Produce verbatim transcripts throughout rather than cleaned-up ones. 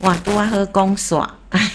哇，拄啊好讲煞，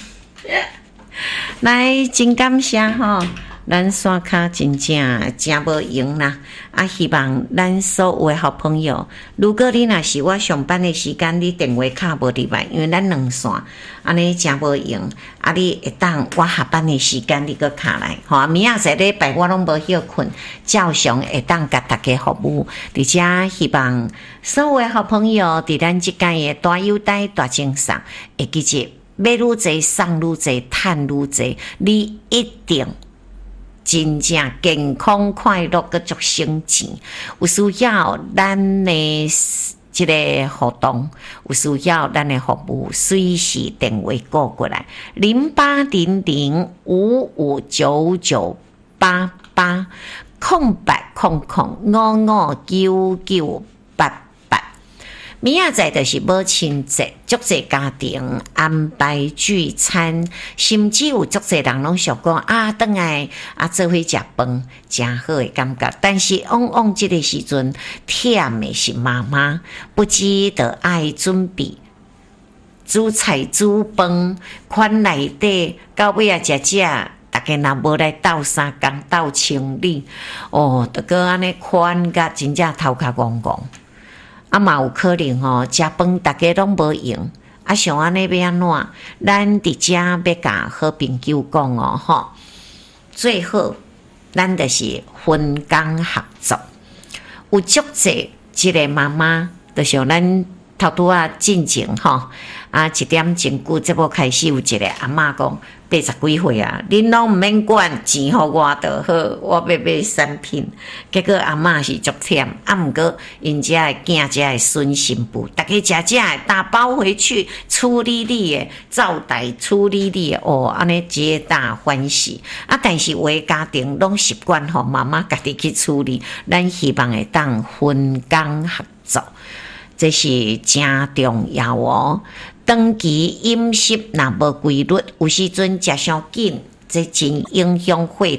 来真感谢吼，咱山卡真正真无用啦。啊，希望咱所有的好朋友，如果你若是我上班的时间，你电话卡无入来，因为咱两线安尼真无用。啊，你会当我下班的时间你搁卡来，吼，明仔载礼拜我拢无休困，照常会当甲大家服务。而且希望所有的好朋友，伫咱即间的大优待、大精神，会记住买愈侪送愈侪，趁愈侪，你一定。真正健康快乐个足省钱，有需要咱的即个活动，有需要咱的服务，随时电话过过来，零八零零五五九九八八空白空空五五九九八八。明仔载就是母亲节，足侪家庭安排聚餐，甚至有足侪人拢想讲啊，转来啊做伙食饭，真好的感觉。但是往往这个时阵，忝的是妈妈，不只得爱准备煮菜煮饭，款内底到尾啊食食。大家若无来斗相共斗清理，哦，着个安尼款甲真正头壳戆戆。啊嘛有可能吼，食饭大家拢无用，啊像安尼要安怎？咱伫遮要甲好朋友讲哦吼，最好咱就是分工合作，有足济一个妈妈，就像咱头拄啊进前吼，啊一点前久节目开始有一个阿嬷讲。八十几岁啊，恁拢毋免管钱，互我就好，我要买产品。结果阿嬷是足忝，啊，毋过因遮的囝、遮的孙媳妇，大家食食的打包回去，处理你的招待，处理你的哦，安尼皆大欢喜。啊，但是有的家庭拢习惯吼，妈妈家己去处理，咱希望会当分工合作，这是真重要哦。长期饮食若无规律，有时阵食伤紧，这真影响血